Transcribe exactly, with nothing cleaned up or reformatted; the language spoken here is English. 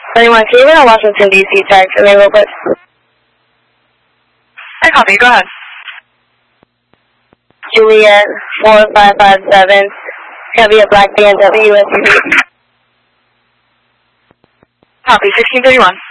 thirty-one, can you get a Washington, D C tag for me real quick? I copy, go ahead. Juliet, four five five seven, Chevy, a black B M W S U V. Copy, sixteen thirty-one.